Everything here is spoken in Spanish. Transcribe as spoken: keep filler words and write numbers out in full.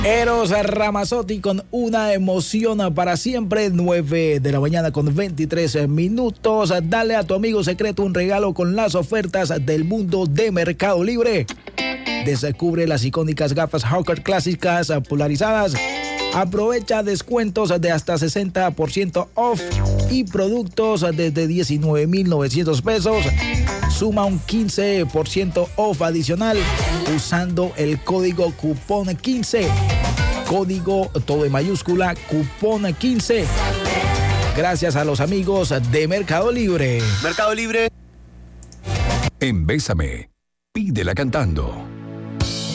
Eros Ramazzotti con Una emoción para siempre, nueve de la mañana con veintitrés minutos. Dale a tu amigo secreto un regalo con las ofertas del mundo de Mercado Libre. Descubre las icónicas gafas Hawker clásicas polarizadas. Aprovecha descuentos de hasta sesenta por ciento off y productos desde diecinueve mil novecientos pesos. Suma un quince por ciento off adicional usando el código cupón quince. Código todo en mayúscula, cupón quince. Gracias a los amigos de Mercado Libre. Mercado Libre. En Bésame, pídela cantando.